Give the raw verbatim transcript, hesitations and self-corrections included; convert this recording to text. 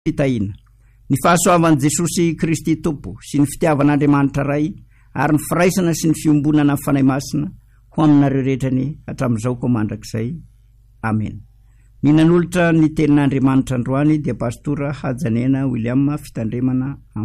fitahina. Ny fahasoavan'i Jesosy Kristy Tompo sy ny fitiavan'Andriamanitra ray ary ny firaisana sy ny fiombonana amin'ny fanahy masina ho aminareo rehetra ny hatramin'izao koa mandrakizay. Amen. Ny nanolotra ny tenin'Andriamanitra androany dia pastora Hajanena William fitandremana